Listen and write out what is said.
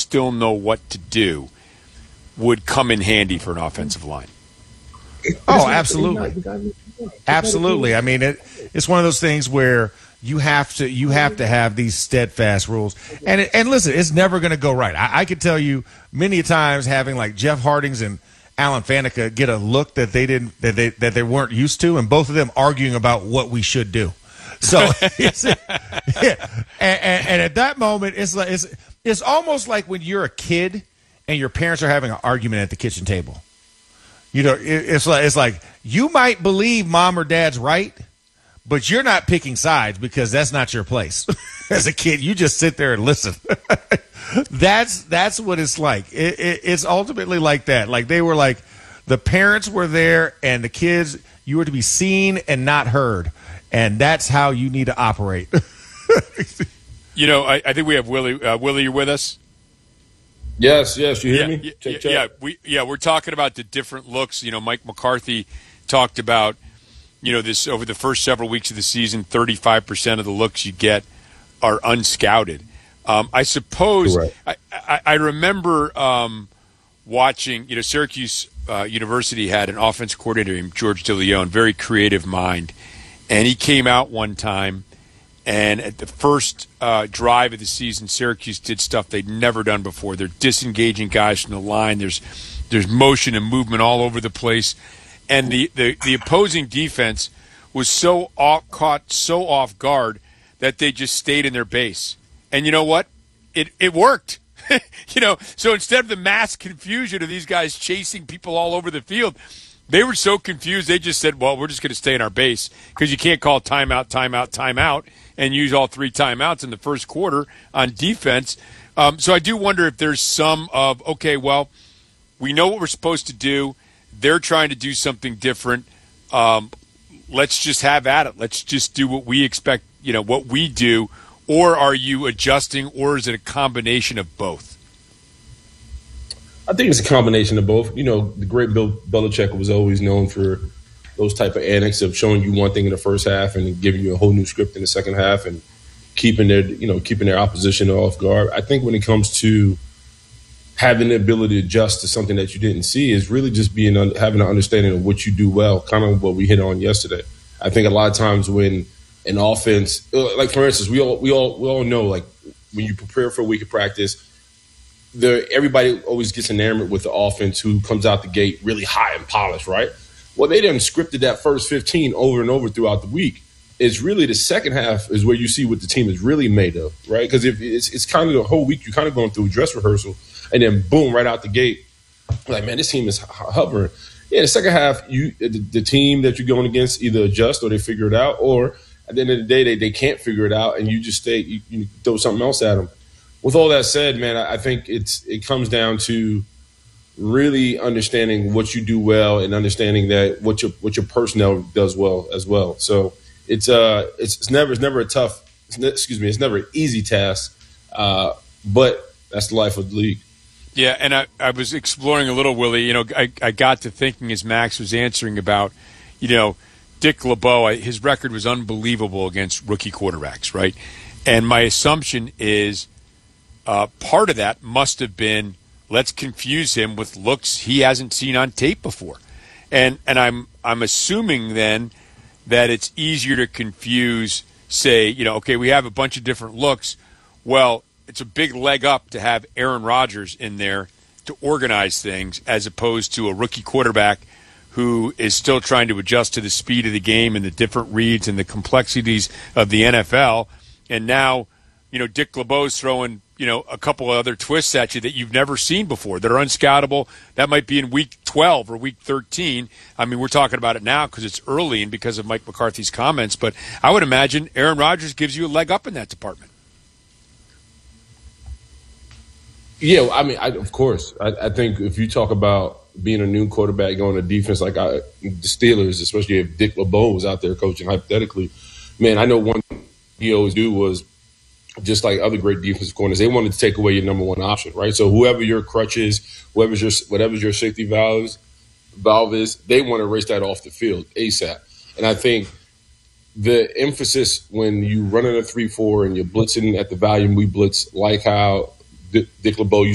still know what to do would come in handy for an offensive line. Oh, absolutely. Absolutely. I mean, it's one of those things where you have to have these steadfast rules. And listen, it's never going to go right. I could tell you many times having like Jeff Hardings and Alan Faneca get a look that they weren't used to, and both of them arguing about what we should do. So, and at that moment, it's almost like when you're a kid and your parents are having an argument at the kitchen table. You know, it's like you might believe mom or dad's right, but you're not picking sides because that's not your place. As a kid, you just sit there and listen. That's what it's like. It's ultimately like that. Like they were like the parents were there and the kids, you were to be seen and not heard. And that's how you need to operate. You know, I think we have Willie. Willie, you're with us? Yes. You hear me? Check. We're talking about the different looks. You know, Mike McCarthy talked about, you know, this over the first several weeks of the season, 35% of the looks you get are unscouted. I suppose I remember watching, you know, Syracuse University had an offense coordinator named George DeLeon, very creative mind. And he came out one time, and at the first drive of the season, Syracuse did stuff they'd never done before. They're disengaging guys from the line. There's motion and movement all over the place. And the opposing defense was caught so off guard that they just stayed in their base. And you know what? It worked. You know, so instead of the mass confusion of these guys chasing people all over the field, they were so confused, they just said, well, we're just going to stay in our base because you can't call timeout, and use all three timeouts in the first quarter on defense. So I do wonder if there's some of, okay, well, we know what we're supposed to do. They're trying to do something different. Let's just have at it. Let's just do what we expect, you know, what we do. Or are you adjusting, or is it a combination of both? I think it's a combination of both. You know, the great Bill Belichick was always known for those type of antics of showing you one thing in the first half and giving you a whole new script in the second half and keeping their opposition off guard. I think when it comes to having the ability to adjust to something that you didn't see is really just having an understanding of what you do well, kind of what we hit on yesterday. I think a lot of times when an offense, like for instance, we all know, like when you prepare for a week of practice, everybody always gets enamored with the offense who comes out the gate really high and polished, right? Well, they done scripted that first 15 over and over throughout the week. It's really the second half is where you see what the team is really made of, right? Because if it's kind of the whole week you're kind of going through dress rehearsal, and then boom, right out the gate, like, man, this team is hovering. Yeah, the second half, the team that you're going against either adjust or they figure it out, or at the end of the day, they can't figure it out, and you just you throw something else at them. With all that said, man, I think it comes down to really understanding what you do well and understanding that what your personnel does well as well. So it's never an easy task, but that's the life of the league. Yeah, and I was exploring a little, Willie. You know, I got to thinking as Max was answering about, you know, Dick LeBeau. His record was unbelievable against rookie quarterbacks, right? And my assumption is part of that must have been, let's confuse him with looks he hasn't seen on tape before. And I'm assuming then that it's easier to confuse, say, you know, okay, we have a bunch of different looks. Well, it's a big leg up to have Aaron Rodgers in there to organize things as opposed to a rookie quarterback who is still trying to adjust to the speed of the game and the different reads and the complexities of the NFL. And now, you know, Dick LeBeau's throwing, you know, a couple of other twists at you that you've never seen before that are unscoutable. That might be in week 12 or week 13. I mean, we're talking about it now because it's early and because of Mike McCarthy's comments. But I would imagine Aaron Rodgers gives you a leg up in that department. Yeah, I mean, of course. I think if you talk about being a new quarterback going to defense like the Steelers, especially if Dick LeBeau was out there coaching hypothetically, man, I know one thing he always do was, just like other great defensive corners, they wanted to take away your number one option, right? So whoever your crutch is, whatever's your safety valve is, they want to erase that off the field ASAP. And I think the emphasis when you run in a 3-4 and you're blitzing at the volume we blitz, like how Dick LeBeau used